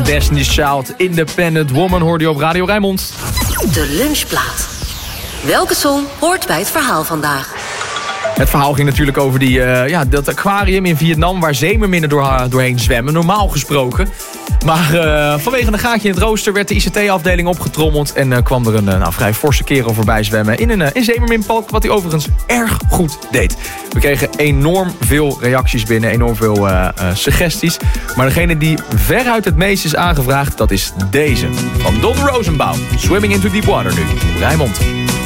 Destiny's Child, Independent Woman hoorde je op Radio Rijnmond. De lunchplaat. Welke song hoort bij het verhaal vandaag? Het verhaal ging natuurlijk over dat aquarium in Vietnam waar zeemerminnen doorheen zwemmen, normaal gesproken. Maar vanwege een gaatje in het rooster werd de ICT-afdeling opgetrommeld en kwam er een vrij forse kerel voorbij zwemmen in een zeemerminpark, wat hij overigens erg goed deed. We kregen enorm veel reacties binnen, enorm veel suggesties. Maar degene die veruit het meest is aangevraagd, dat is deze. Van Don Rosenbaum. Swimming into Deep Water nu. Rijnmond.